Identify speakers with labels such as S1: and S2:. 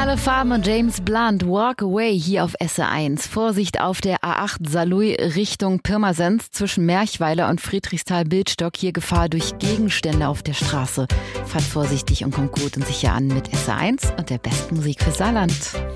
S1: Alle Farben und James Blunt, Walk Away hier auf SR1. Vorsicht auf der A8 Saarlouis Richtung Pirmasens zwischen Merchweiler und Friedrichsthal-Bildstock. Hier Gefahr durch Gegenstände auf der Straße. Fahrt vorsichtig und kommt gut und sicher an mit SR1 und der besten Musik für Saarland.